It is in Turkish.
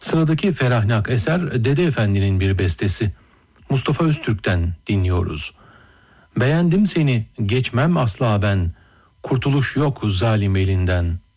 Sıradaki ferahnak eser Dede Efendi'nin bir bestesi. Mustafa Öztürk'ten dinliyoruz. Beğendim seni, geçmem asla ben, kurtuluş yok zalim elinden.